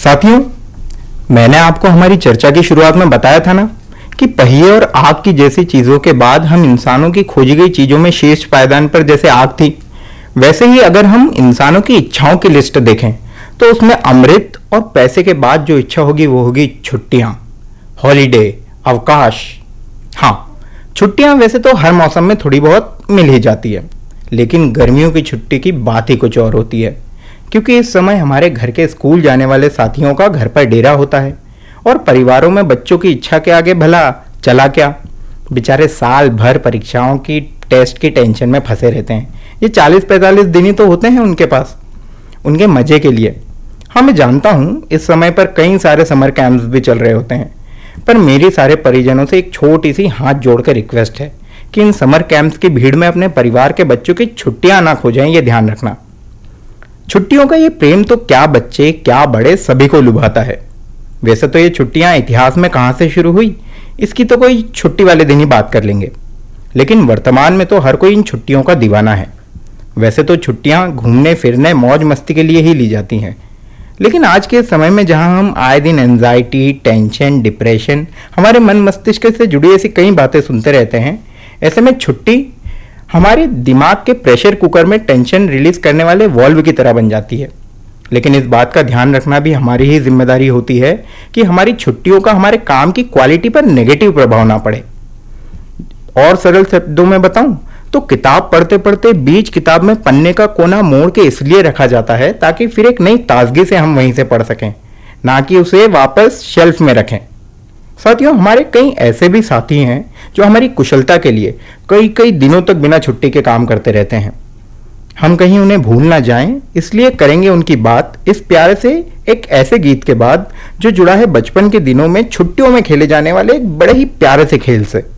साथियों, मैंने आपको हमारी चर्चा की शुरुआत में बताया था ना कि पहिए और आग की जैसी चीजों के बाद हम इंसानों की खोजी गई चीजों में शीर्ष पायदान पर जैसे आग थी, वैसे ही अगर हम इंसानों की इच्छाओं की लिस्ट देखें तो उसमें अमृत और पैसे के बाद जो इच्छा होगी वो होगी छुट्टियां, हॉलीडे, अवकाश। हाँ, छुट्टियां वैसे तो हर मौसम में थोड़ी बहुत मिल ही जाती है, लेकिन गर्मियों की छुट्टी की बात ही कुछ और होती है, क्योंकि इस समय हमारे घर के स्कूल जाने वाले साथियों का घर पर डेरा होता है और परिवारों में बच्चों की इच्छा के आगे भला चला क्या। बेचारे साल भर परीक्षाओं की टेस्ट की टेंशन में फंसे रहते हैं। ये 40-45 दिन ही तो होते हैं उनके पास, उनके मजे के लिए। हाँ, मैं जानता हूँ इस समय पर कई सारे समर कैंप्स भी चल रहे होते हैं, पर मेरे सारे परिजनों से एक छोटी सी हाथ जोड़कर रिक्वेस्ट है कि इन समर कैंप्स की भीड़ में अपने परिवार के बच्चों की छुट्टियां ना खो जाएं, ये ध्यान रखना। छुट्टियों का ये प्रेम तो क्या बच्चे क्या बड़े सभी को लुभाता है। वैसे तो ये छुट्टियां इतिहास में कहां से शुरू हुई, इसकी तो कोई छुट्टी वाले दिन ही बात कर लेंगे, लेकिन वर्तमान में तो हर कोई इन छुट्टियों का दीवाना है। वैसे तो छुट्टियां घूमने फिरने मौज मस्ती के लिए ही ली जाती हैं, लेकिन आज के समय में जहां हम आए दिन एंजाइटी, टेंशन, डिप्रेशन, हमारे मन मस्तिष्क से जुड़ी ऐसी कई बातें सुनते रहते हैं, ऐसे में छुट्टी हमारे दिमाग के प्रेशर कुकर में टेंशन रिलीज करने वाले वॉल्व की तरह बन जाती है। लेकिन इस बात का ध्यान रखना भी हमारी ही जिम्मेदारी होती है कि हमारी छुट्टियों का हमारे काम की क्वालिटी पर नेगेटिव प्रभाव ना पड़े। और सरल शब्दों में बताऊं तो किताब पढ़ते पढ़ते बीच किताब में पन्ने का कोना मोड़ के इसलिए रखा जाता है ताकि फिर एक नई ताजगी से हम वहीं से पढ़ सकें, ना कि उसे वापस शेल्फ में रखें। साथियों, हमारे कई ऐसे भी साथी हैं जो हमारी कुशलता के लिए कई कई दिनों तक बिना छुट्टी के काम करते रहते हैं। हम कहीं उन्हें भूल ना जाएं, इसलिए करेंगे उनकी बात इस प्यारे से एक ऐसे गीत के बाद जो जुड़ा है बचपन के दिनों में छुट्टियों में खेले जाने वाले एक बड़े ही प्यारे से खेल से।